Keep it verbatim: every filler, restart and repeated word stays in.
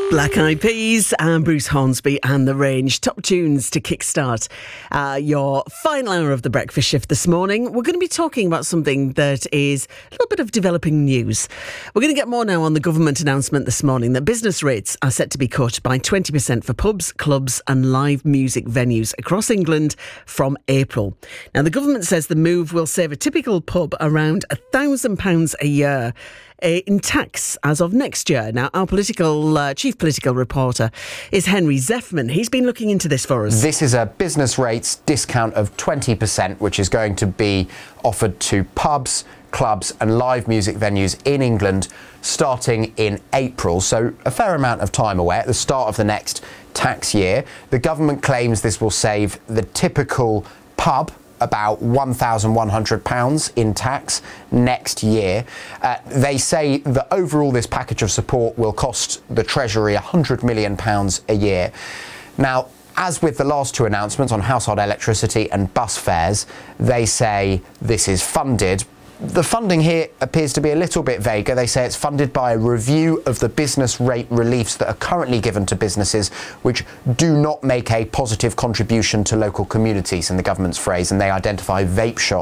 Black Eyed Peas and Bruce Hornsby and The Range. Top tunes to kickstart uh, your final hour of the breakfast shift this morning. We're going to be talking about something that is a little bit of developing news. We're going to get more now on the government announcement this morning that business rates are set to be cut by twenty percent for pubs, clubs and live music venues across England from April. Now, the government says the move will save a typical pub around one thousand pounds a year in tax as of next year. Now, our political uh, chief political reporter is Henry Zeffman. He's been looking into this for us. This is a business rates discount of twenty percent, which is going to be offered to pubs, clubs and live music venues in England starting in April. So a fair amount of time away at the start of the next tax year. The government claims this will save the typical pub about one thousand one hundred pounds in tax next year. Uh, they say that overall this package of support will cost the Treasury one hundred million pounds a year. Now, as with the last two announcements on household electricity and bus fares, they say this is funded. The funding here appears to be a little bit vaguer. They say it's funded by a review of the business rate reliefs that are currently given to businesses which do not make a positive contribution to local communities, in the government's phrase, and they identify vape shops